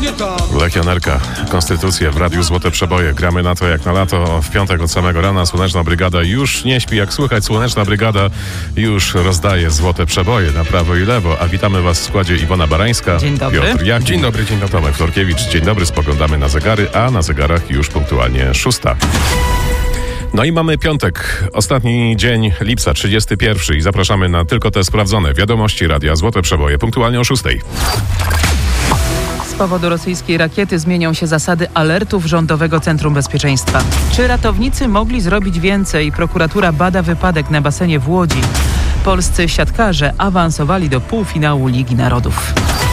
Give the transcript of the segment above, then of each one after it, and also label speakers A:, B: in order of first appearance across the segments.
A: Legionerka, Konstytucję w Radiu Złote Przeboje. Gramy na to jak na lato. W piątek od samego rana Słoneczna Brygada już nie śpi. Jak słychać, Słoneczna Brygada już rozdaje złote przeboje na prawo i lewo. A witamy Was w składzie Iwona Barańska,
B: dzień dobry.
A: Piotr Jach.
C: Dzień dobry, dzień dobry.
A: Tomek Florkiewicz. Dzień dobry, spoglądamy na zegary, a na zegarach już punktualnie 6. No i mamy piątek, ostatni dzień lipca, 31 i zapraszamy na tylko te sprawdzone wiadomości Radia Złote Przeboje, punktualnie o 6.
B: Z powodu rosyjskiej rakiety zmienią się zasady alertów Rządowego Centrum Bezpieczeństwa. Czy ratownicy mogli zrobić więcej? Prokuratura bada wypadek na basenie w Łodzi. Polscy siatkarze awansowali do półfinału Ligi Narodów.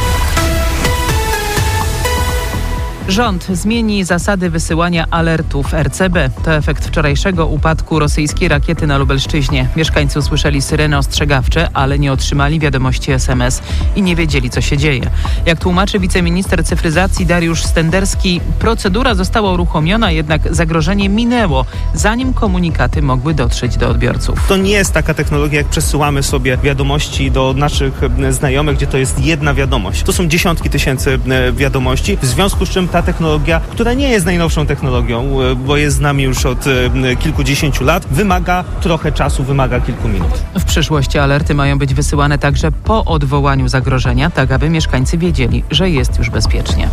B: Rząd zmieni zasady wysyłania alertów RCB. To efekt wczorajszego upadku rosyjskiej rakiety na Lubelszczyźnie. Mieszkańcy usłyszeli syreny ostrzegawcze, ale nie otrzymali wiadomości SMS i nie wiedzieli, co się dzieje. Jak tłumaczy wiceminister cyfryzacji Dariusz Stenderski, procedura została uruchomiona, jednak zagrożenie minęło, zanim komunikaty mogły dotrzeć do odbiorców.
D: To nie jest taka technologia, jak przesyłamy sobie wiadomości do naszych znajomych, gdzie to jest jedna wiadomość. To są dziesiątki tysięcy wiadomości, w związku z czym ta technologia, która nie jest najnowszą technologią, bo jest z nami już od kilkudziesięciu lat, wymaga trochę czasu, wymaga kilku minut.
B: W przyszłości alerty mają być wysyłane także po odwołaniu zagrożenia, tak aby mieszkańcy wiedzieli, że jest już bezpiecznie.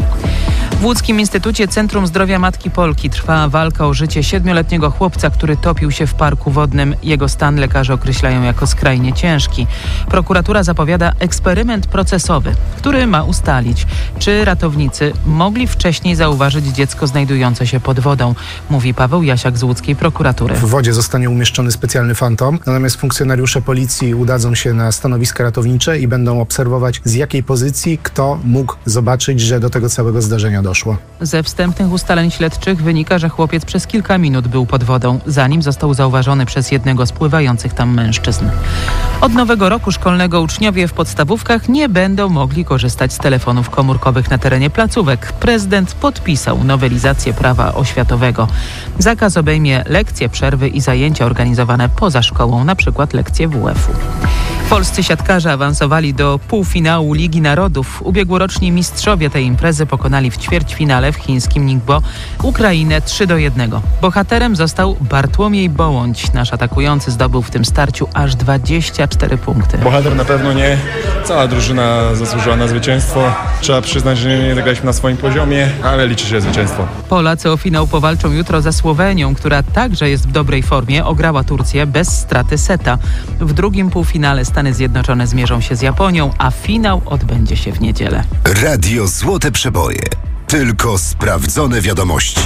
B: W Łódzkim Instytucie Centrum Zdrowia Matki Polki trwa walka o życie 7-letniego chłopca, który topił się w parku wodnym. Jego stan lekarze określają jako skrajnie ciężki. Prokuratura zapowiada eksperyment procesowy, który ma ustalić, czy ratownicy mogli wcześniej zauważyć dziecko znajdujące się pod wodą, mówi Paweł Jasiak z łódzkiej prokuratury.
E: W wodzie zostanie umieszczony specjalny fantom, natomiast funkcjonariusze policji udadzą się na stanowiska ratownicze i będą obserwować, z jakiej pozycji kto mógł zobaczyć, że do tego całego zdarzenia doszło.
B: Ze wstępnych ustaleń śledczych wynika, że chłopiec przez kilka minut był pod wodą, zanim został zauważony przez jednego z pływających tam mężczyzn. Od nowego roku szkolnego uczniowie w podstawówkach nie będą mogli korzystać z telefonów komórkowych na terenie placówek. Prezydent podpisał nowelizację prawa oświatowego. Zakaz obejmie lekcje, przerwy i zajęcia organizowane poza szkołą, na przykład lekcje WF-u. Polscy siatkarze awansowali do półfinału Ligi Narodów. Ubiegłoroczni mistrzowie tej imprezy pokonali w ćwierćfinale w chińskim Ningbo Ukrainę 3-1. Bohaterem został Bartłomiej Bołądź. Nasz atakujący zdobył w tym starciu aż 24 punkty.
C: Bohater na pewno nie. Cała drużyna zasłużyła na zwycięstwo. Trzeba przyznać, że nie zagraliśmy na swoim poziomie, ale liczy się zwycięstwo.
B: Polacy o finał powalczą jutro ze Słowenią, która także jest w dobrej formie. Ograła Turcję bez straty seta. W drugim półfinale Stany Zjednoczone zmierzą się z Japonią, a finał odbędzie się w niedzielę.
F: Radio Złote Przeboje. Tylko sprawdzone wiadomości.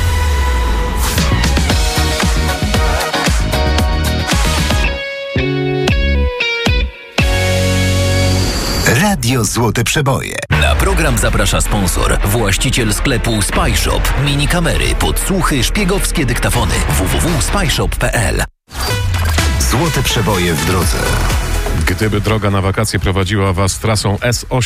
F: Radio Złote Przeboje.
G: Na program zaprasza sponsor, właściciel sklepu Spyshop. Minikamery, podsłuchy, szpiegowskie dyktafony. www.spyshop.pl.
F: Złote Przeboje w drodze.
A: Gdyby droga na wakacje prowadziła Was trasą S8,